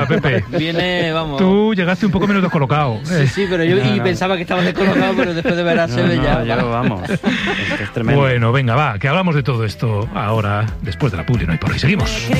encima, Pepe. Viene, vamos. Tú llegaste un poco menos descolocado. Sí, pero yo pensaba que estabas descolocado, pero después de ver a Seve ya... Yo, vamos, es tremendo. Bueno, venga, va, que hablamos de todo esto ahora, después de la publi, no hay por ahí. Seguimos.